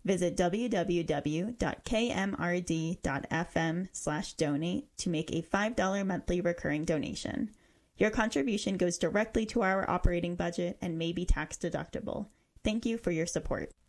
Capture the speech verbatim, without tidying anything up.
Visit www.kmrd.fm slash donate to make a five dollars monthly recurring donation. Your contribution goes directly to our operating budget and may be tax deductible. Thank you for your support.